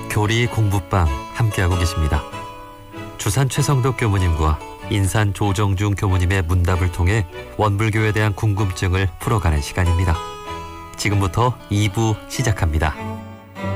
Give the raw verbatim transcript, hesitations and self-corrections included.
교리 공부방 함께하고 계십니다. 주산 최성덕 교무님과 인산 조정중 교무님의 문답을 통해 원불교에 대한 궁금증을 풀어가는 시간입니다. 지금부터 이 부 시작합니다.